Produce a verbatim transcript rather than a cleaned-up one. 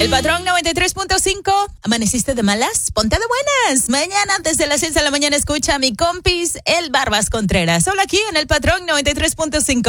El Patrón noventa y tres punto cinco. ¿Amaneciste de malas? Ponte de buenas. Mañana desde las seis de la mañana escucha a mi compis, el Barbas Contreras. Solo aquí en El Patrón noventa y tres punto cinco.